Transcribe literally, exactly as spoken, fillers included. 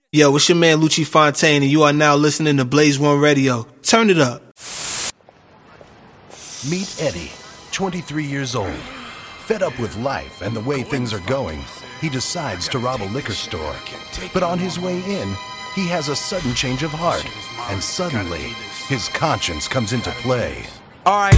Yo, it's your man Lucci Fontaine, and you are now listening to Blaze One Radio. Turn it up. Meet Eddie, twenty-three years old. Fed up with life and the way things are going, he decides to rob a liquor store. But on his way in, he has a sudden change of heart, and suddenly, his conscience comes into play. Alright,